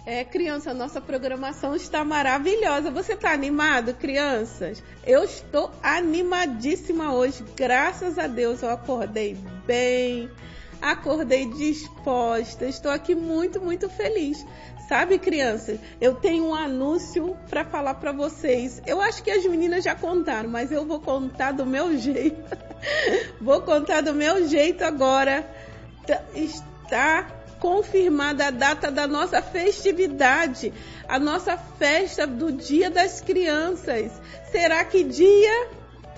Criança, nossa programação está maravilhosa. Você está animado, crianças? Eu estou animadíssima hoje. Graças a Deus eu acordei bem, acordei disposta. Estou aqui muito, muito feliz. Sabe, crianças, eu tenho um anúncio para falar para vocês. Eu acho que as meninas já contaram, mas eu vou contar do meu jeito. Vou contar do meu jeito agora. Está confirmada a data da nossa festividade, a nossa festa do Dia das Crianças. Será que dia?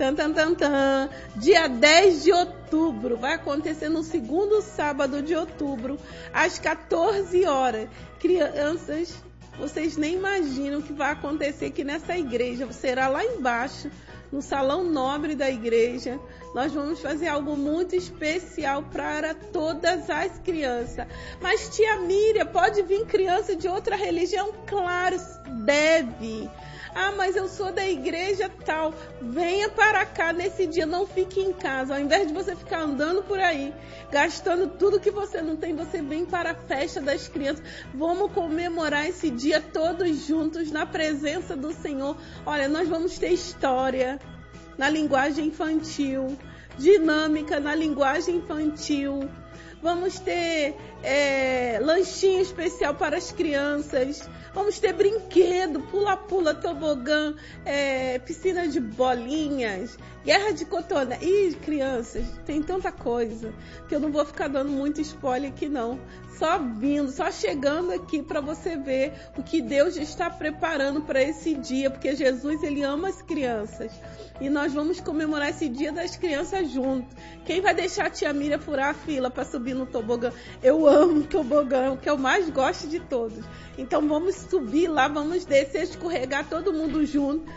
Dia 10 de outubro. Vai acontecer no segundo sábado de outubro, às 14 horas. Crianças, vocês nem imaginam o que vai acontecer aqui nessa igreja. Será lá embaixo, no salão nobre da igreja. Nós vamos fazer algo muito especial para todas as crianças. Mas tia Miriam, pode vir criança de outra religião? Claro, deve. Ah, mas eu sou da igreja tal. Venha para cá nesse dia, não fique em casa. Ao invés de você ficar andando por aí, gastando tudo que você não tem, você vem para a festa das crianças. Vamos comemorar esse dia todos juntos, na presença do Senhor. Olha, nós vamos ter história na linguagem infantil, dinâmica na linguagem infantil. Vamos ter lanchinho especial para as crianças. Vamos ter brinquedo, pula-pula, tobogã, piscina de bolinhas, guerra de cotona. Ih, crianças, tem tanta coisa que eu não vou ficar dando muito spoiler aqui não. Só chegando aqui para você ver o que Deus está preparando para esse dia, porque Jesus, ele ama as crianças. E nós vamos comemorar esse Dia das Crianças juntos. Quem vai deixar a tia Miriam furar a fila para subir no tobogã? Eu amo tobogã, é o que eu mais gosto de todos. Então vamos subir lá, vamos descer, escorregar todo mundo junto.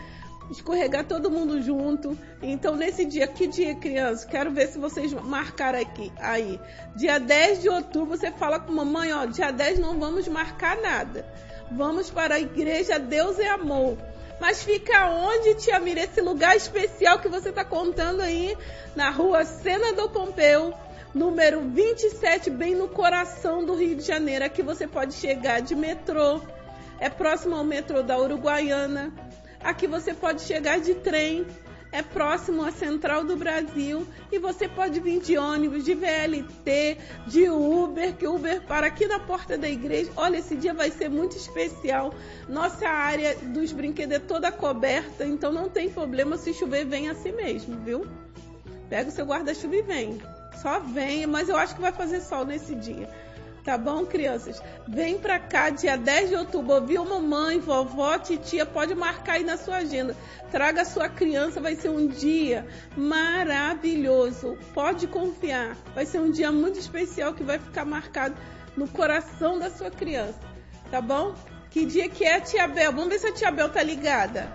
Então nesse dia, que dia, criança? Quero ver se vocês marcaram aí. Dia 10 de outubro, você fala com mamãe, ó, dia 10 não vamos marcar nada. Vamos para a igreja Deus é Amor. Mas fica onde, tia Miriam, esse lugar especial que você está contando aí? Na rua Senador Pompeu, número 27, bem no coração do Rio de Janeiro. Aqui você pode chegar de metrô, é próximo ao metrô da Uruguaiana. Aqui você pode chegar de trem, é próximo à Central do Brasil. E você pode vir de ônibus, de VLT, de Uber, que Uber para aqui na porta da igreja. Olha, esse dia vai ser muito especial. Nossa área dos brinquedos é toda coberta, então não tem problema, se chover, vem assim mesmo, viu? Pega o seu guarda-chuva e vem. Só vem, mas eu acho que vai fazer sol nesse dia. Tá bom, crianças? Vem pra cá, dia 10 de outubro. Ouviu mamãe, vovó, titia? Pode marcar aí na sua agenda. Traga a sua criança, vai ser um dia maravilhoso. Pode confiar. Vai ser um dia muito especial que vai ficar marcado no coração da sua criança. Tá bom? Que dia que é, tia Bel? Vamos ver se a tia Bel tá ligada.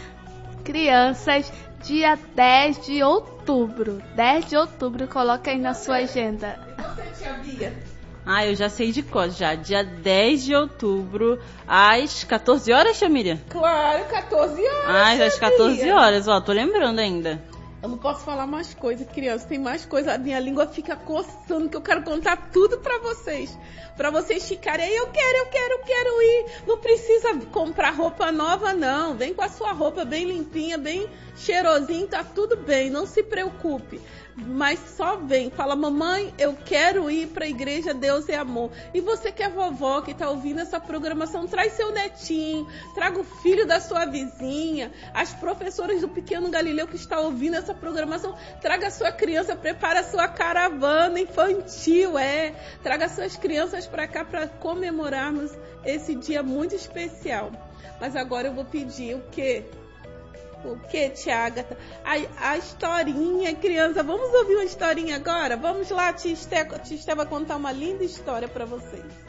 Crianças, dia 10 de outubro. 10 de outubro, coloca aí na sua agenda. E você, tia Bia? Eu já sei de cor já. Dia 10 de outubro, às 14 horas, tia Miriam? Claro, 14 horas. Às 14 horas, ó, tô lembrando ainda. Eu não posso falar mais coisa, criança. Tem mais coisa. A minha língua fica coçando, que eu quero contar tudo pra vocês. Pra vocês ficarem aí, eu quero ir. Não precisa comprar roupa nova, não. Vem com a sua roupa bem limpinha, bem cheirosinha, tá tudo bem. Não se preocupe. Mas só vem, fala, mamãe, eu quero ir para a igreja Deus é Amor. E você que é vovó, que está ouvindo essa programação, traz seu netinho, traga o filho da sua vizinha, as professoras do Pequeno Galileu que está ouvindo essa programação, traga a sua criança, prepara a sua caravana infantil, traga suas crianças para cá para comemorarmos esse dia muito especial. Mas agora eu vou pedir o quê? O que, tia Agatha? A historinha, criança. Vamos ouvir uma historinha agora? Vamos lá, tia Esté vai contar uma linda história para vocês.